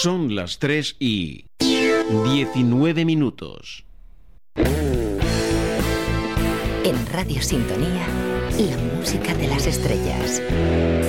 Son las 3:19. En Radio Sintonía, la música de las estrellas.